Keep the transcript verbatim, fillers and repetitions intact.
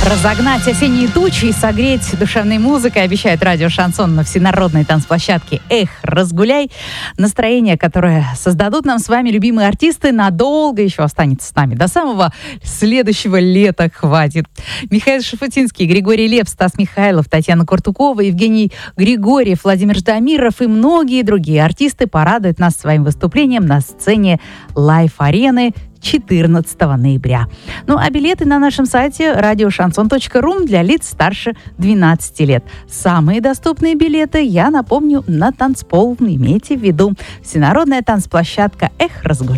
Разогнать осенние тучи и согреть душевной музыкой обещает радио «Шансон» на всенародной танцплощадке «Эх, разгуляй». Настроение, которое создадут нам с вами любимые артисты, надолго еще останется с нами. До самого следующего лета хватит. Михаил Шафутинский, Григорий Лепс, Стас Михайлов, Татьяна Куртукова, Евгений Григорьев, Владимир Ждамиров и многие другие артисты порадуют нас своим выступлением на сцене Лайф-арены четырнадцатого ноября. Ну а билеты на нашем сайте радио шансон точка ру для лиц старше двенадцати лет. Самые доступные билеты, я напомню, на танцпол. Имейте в виду. Всенародная танцплощадка «Эх, разгуляй».